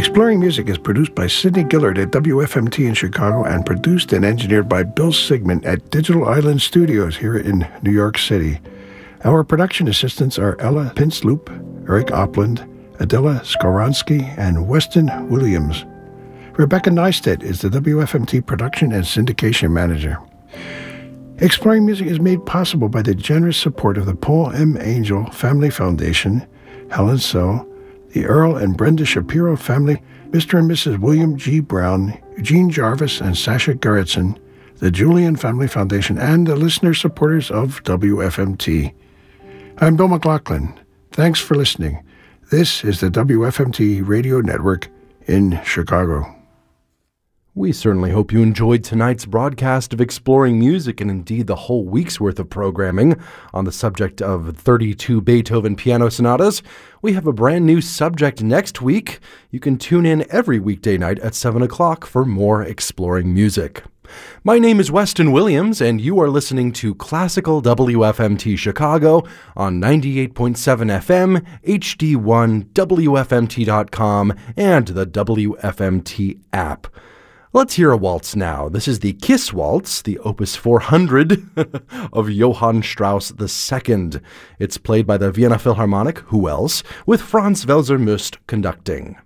Exploring Music is produced by Sidney Gillard at WFMT in Chicago and produced and engineered by Bill Sigmund at Digital Island Studios here in New York City. Our production assistants are Ella Pinsloop, Eric Opland, Adela Skoronsky, and Weston Williams. Rebecca Neistat is the WFMT production and syndication manager. Exploring Music is made possible by the generous support of the Paul M. Angel Family Foundation, Helen So, the Earl and Brenda Shapiro family, Mr. and Mrs. William G. Brown, Eugene Jarvis, and Sasha Gerritsen, the Julian Family Foundation, and the listener supporters of WFMT. I'm Bill McLaughlin. Thanks for listening. This is the WFMT Radio Network in Chicago. We certainly hope you enjoyed tonight's broadcast of Exploring Music and indeed the whole week's worth of programming on the subject of 32 Beethoven piano sonatas. We have a brand new subject next week. You can tune in every weekday night at 7 o'clock for more Exploring Music. My name is Weston Williams, and you are listening to Classical WFMT Chicago on 98.7 FM, HD1, WFMT.com, and the WFMT app. Let's hear a waltz now. This is the Kiss Waltz, the Opus 400 of Johann Strauss II. It's played by the Vienna Philharmonic, who else, with Franz Welser-Möst conducting.